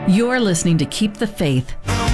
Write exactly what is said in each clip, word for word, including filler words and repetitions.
You're listening to Keep the Faith.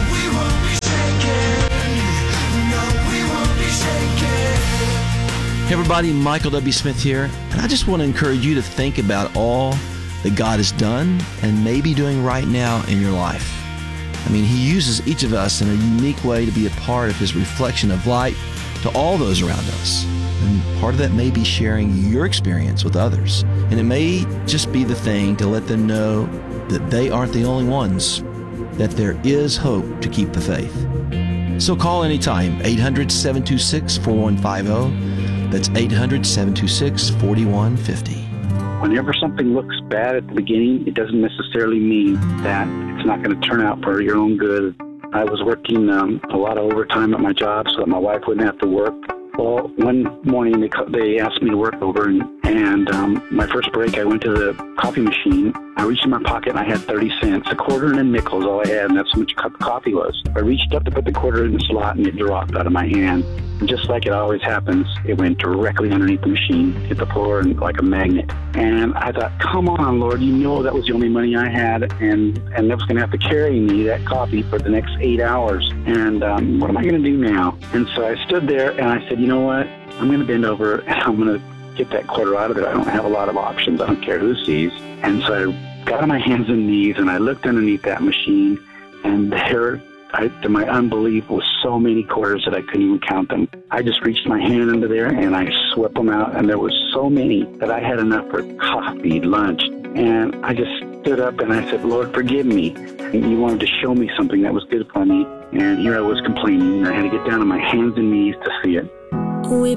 Hey everybody, Michael W. Smith here, and I just want to encourage you to think about all that God has done and may be doing right now in your life. I mean, He uses each of us in a unique way to be a part of His reflection of light to all those around us. And part of that may be sharing your experience with others. And it may just be the thing to let them know that they aren't the only ones, that there is hope to keep the faith. So call anytime, eight hundred, seven two six, four one five zero. That's eight hundred, seven two six, four one five zero. Whenever something looks bad at the beginning, it doesn't necessarily mean that it's not going to turn out for your own good. I was working um, a lot of overtime at my job so that my wife wouldn't have to work. Well, one morning they they asked me to work over, and, and um, my first break, I went to the coffee machine. I reached in my pocket, and I had thirty cents. A quarter and a nickel is all I had, and that's how much a cup of coffee was. I reached up to put the quarter in the slot, and it dropped out of my hand. And just like it always happens, it went directly underneath the machine, hit the floor, and like a magnet. And I thought, come on, Lord, you know that was the only money I had, and, and that was going to have to carry me that coffee for the next eight hours. And um, what am I going to do now? And so I stood there, and I said, you know what? I'm going to bend over, and I'm going to get that quarter out of there. I don't have a lot of options. I don't care who sees. And so I got on my hands and knees, and I looked underneath that machine, and there, I, to my unbelief, was so many quarters that I couldn't even count them. I just reached my hand under there, and I swept them out, and there was so many that I had enough for coffee, lunch. And I just stood up, and I said, Lord, forgive me. And you wanted to show me something that was good for me. And here I was complaining, and I had to get down on my hands and knees to see it. We